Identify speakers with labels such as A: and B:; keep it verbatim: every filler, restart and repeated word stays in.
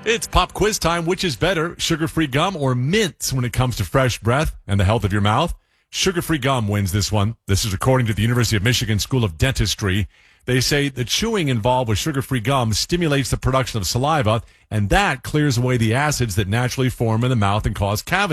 A: It's pop quiz time. Which is better, sugar-free gum or mints when it comes to fresh breath and the health of your mouth? Sugar-free gum wins this one. This is according to the University of Michigan School of Dentistry. They say the chewing involved with sugar-free gum stimulates the production of saliva, and that clears away the acids that naturally form in the mouth and cause cavities.